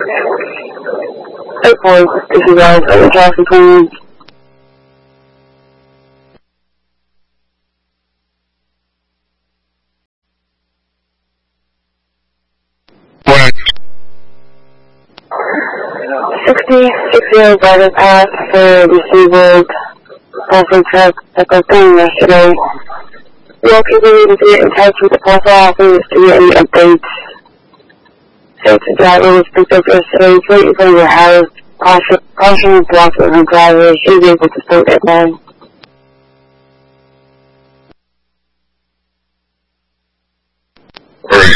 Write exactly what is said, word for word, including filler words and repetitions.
eight four, this is Alex at the traffic cone. sixty, six zero guided path for disabled passenger truck that was done yesterday. We will continue to get in touch with the postal office to get any updates. Since the driver was picked up yesterday, it's waiting for your house. Caution, caution blocked with her driver. She'll be able to start at nine. Alright,